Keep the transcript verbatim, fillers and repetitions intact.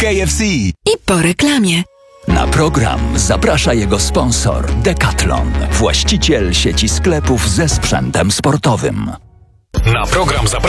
K F C. I po reklamie. Na program zaprasza jego sponsor Decathlon, właściciel sieci sklepów ze sprzętem sportowym. Na program zaprasza